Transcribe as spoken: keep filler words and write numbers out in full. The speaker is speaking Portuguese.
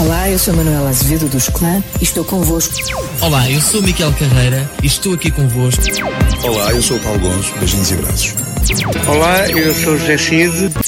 Olá, eu sou Manuela Azevedo do Esclã e estou convosco. Olá, eu sou Miquel Carreira e estou aqui convosco. Olá, eu sou o Paulo Gonçalves, beijinhos e abraços. Olá, eu sou o José Cid.